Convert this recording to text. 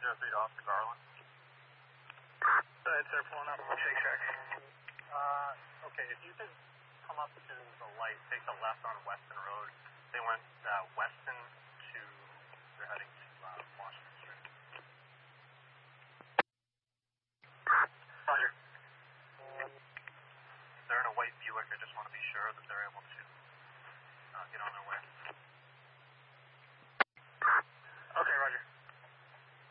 03 to Officer Garland. Go ahead, sir. Pulling up. We'll shake track. Okay, if you could come up to the light, take the left on Weston Road. They went Weston